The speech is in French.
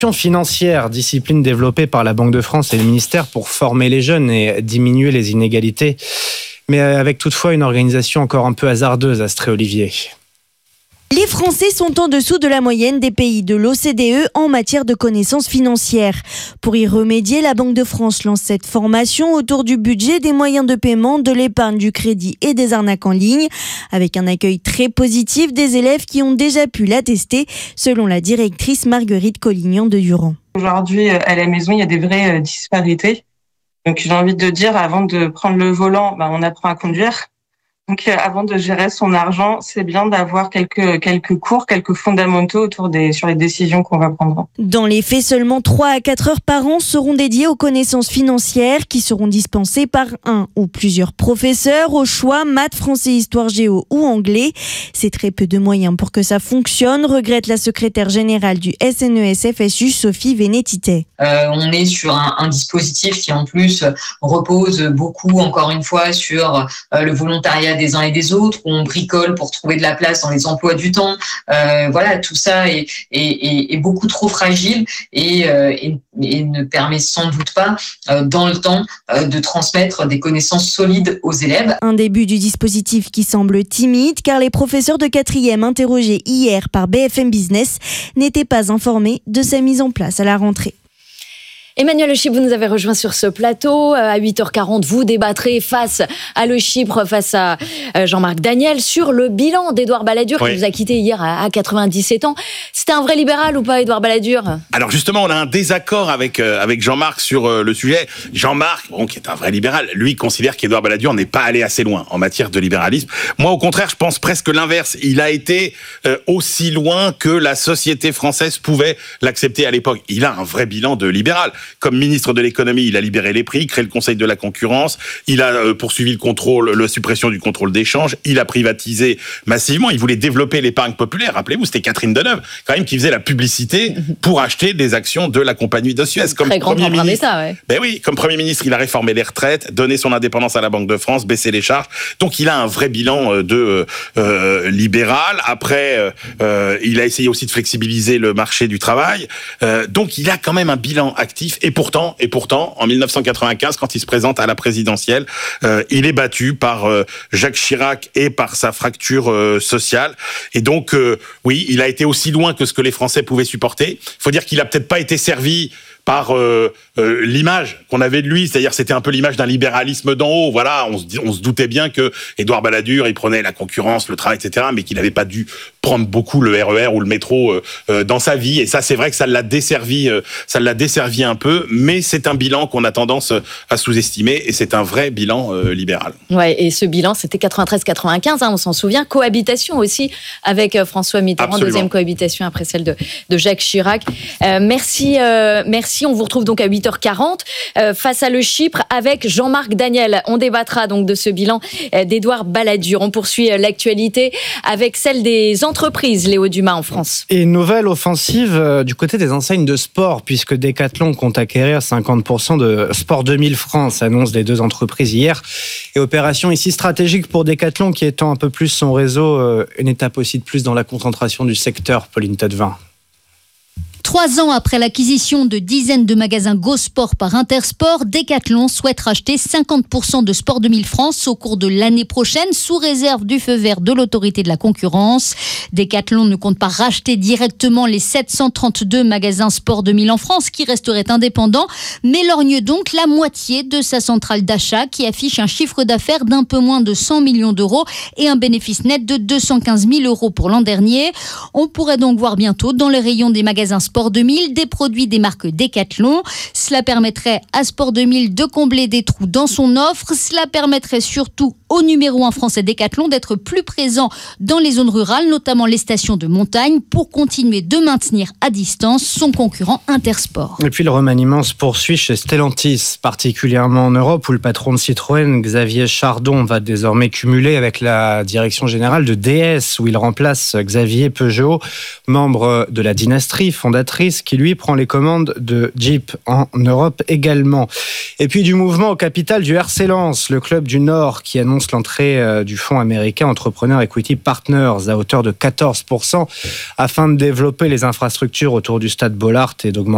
Financière, discipline développée par la Banque de France et le ministère pour former les jeunes et diminuer les inégalités, mais avec toutefois une organisation encore un peu hasardeuse, Astrée Olivier. Les Français sont en dessous de la moyenne des pays de l'OCDE en matière de connaissances financières. Pour y remédier, la Banque de France lance cette formation autour du budget, des moyens de paiement, de l'épargne, du crédit et des arnaques en ligne, avec un accueil très positif des élèves qui ont déjà pu l'attester, selon la directrice Marguerite Collignan de Durand. Aujourd'hui, à la maison, il y a des vraies disparités. Donc j'ai envie de dire, avant de prendre le volant, on apprend à conduire. Donc, avant de gérer son argent, c'est bien d'avoir quelques cours, quelques fondamentaux sur les décisions qu'on va prendre. Dans les faits, seulement 3 à 4 heures par an seront dédiées aux connaissances financières qui seront dispensées par un ou plusieurs professeurs au choix maths, français, histoire, géo ou anglais. C'est très peu de moyens pour que ça fonctionne, regrette la secrétaire générale du SNES-FSU, Sophie Vénétité. On est sur un dispositif qui en plus repose beaucoup, encore une fois, sur le volontariat des uns et des autres, où on bricole pour trouver de la place dans les emplois du temps. Tout ça est beaucoup trop fragile et ne permet sans doute pas, dans le temps, de transmettre des connaissances solides aux élèves. Un début du dispositif qui semble timide, car les professeurs de 4e interrogés hier par BFM Business n'étaient pas informés de sa mise en place à la rentrée. Emmanuel Le Chypre, vous nous avez rejoint sur ce plateau. À 8h40, vous débattrez face à Le Chypre, face à Jean-Marc Daniel, sur le bilan d'Édouard Balladur, qui nous a quittés hier à 97 ans. C'était un vrai libéral ou pas, Édouard Balladur ? Alors justement, on a un désaccord avec Jean-Marc sur le sujet. Jean-Marc, qui est un vrai libéral, lui considère qu'Édouard Balladur n'est pas allé assez loin en matière de libéralisme. Moi, au contraire, je pense presque l'inverse. Il a été aussi loin que la société française pouvait l'accepter à l'époque. Il a un vrai bilan de libéral. Comme ministre de l'économie, il a libéré les prix, créé le Conseil de la concurrence, il a poursuivi la suppression du contrôle d'échange, il a privatisé massivement, il voulait développer l'épargne populaire. Rappelez-vous, c'était Catherine Deneuve, quand même, qui faisait la publicité pour acheter des actions de la compagnie de Suez. Comme Premier ministre, comme Premier ministre, il a réformé les retraites, donné son indépendance à la Banque de France, baissé les charges. Donc il a un vrai bilan de libéral. Après, il a essayé aussi de flexibiliser le marché du travail. Donc il a quand même un bilan actif. Et pourtant, en 1995, quand il se présente à la présidentielle, il est battu par Jacques Chirac et par sa fracture sociale. Et donc, oui, il a été aussi loin que ce que les Français pouvaient supporter. Il faut dire qu'il a peut-être pas été servi par l'image qu'on avait de lui, c'est-à-dire c'était un peu l'image d'un libéralisme d'en haut. Voilà, on se doutait bien que Édouard Balladur, il prenait la concurrence, le travail, etc., mais qu'il n'avait pas dû prendre beaucoup le RER ou le métro dans sa vie. Et ça, c'est vrai que ça l'a desservi un peu, mais c'est un bilan qu'on a tendance à sous-estimer, et c'est un vrai bilan libéral. Ouais, et ce bilan, c'était 93-95, on s'en souvient. Cohabitation aussi avec François Mitterrand, absolument. Deuxième cohabitation après celle de Jacques Chirac. Merci. On vous retrouve donc à 8h40 face à Le Chypre avec Jean-Marc Daniel. On débattra donc de ce bilan d'Édouard Balladur. On poursuit l'actualité avec celle des entreprises, Léo Dumas, en France. Et une nouvelle offensive du côté des enseignes de sport, puisque Decathlon compte acquérir 50% de Sport 2000 France, annonce les deux entreprises hier. Et opération ici stratégique pour Decathlon, qui étend un peu plus son réseau, une étape aussi de plus dans la concentration du secteur, Pauline Tadevin. 3 ans après l'acquisition de dizaines de magasins Go Sport par Intersport, Decathlon souhaite racheter 50% de Sport 2000 France au cours de l'année prochaine, sous réserve du feu vert de l'autorité de la concurrence. Decathlon ne compte pas racheter directement les 732 magasins Sport 2000 en France, qui resteraient indépendants, mais lorgne donc la moitié de sa centrale d'achat, qui affiche un chiffre d'affaires d'un peu moins de 100 millions d'euros et un bénéfice net de 215 000 euros pour l'an dernier. On pourrait donc voir bientôt dans les rayons des magasins Sport 2000 des produits des marques Decathlon. Cela permettrait à Sport 2000 de combler des trous dans son offre. Cela permettrait surtout au numéro 1 français Decathlon d'être plus présent dans les zones rurales, notamment les stations de montagne, pour continuer de maintenir à distance son concurrent Intersport. Et puis le remaniement se poursuit chez Stellantis, particulièrement en Europe, où le patron de Citroën, Xavier Chardon, va désormais cumuler avec la direction générale de DS, où il remplace Xavier Peugeot, membre de la dynastie fondatrice, qui lui prend les commandes de Jeep en Europe également. Et puis du mouvement au capital du RC Lens, le club du Nord, qui annonce l'entrée du fonds américain Entrepreneur Equity Partners à hauteur de 14% afin de développer les infrastructures autour du stade Bollaert et d'augmenter